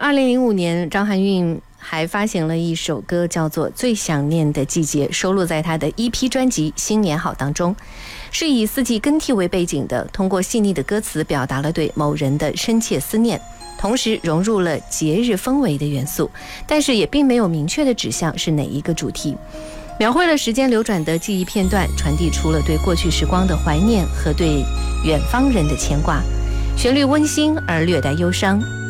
2005年，张含韵还发行了一首歌，叫做《最想念的季节》，收录在她的 EP 专辑《新年好》当中，是以四季更替为背景的，通过细腻的歌词表达了对某人的深切思念，同时融入了节日氛围的元素，但是也并没有明确的指向是哪一个主题，描绘了时间流转的记忆片段，传递出了对过去时光的怀念和对远方人的牵挂，旋律温馨而略带忧伤。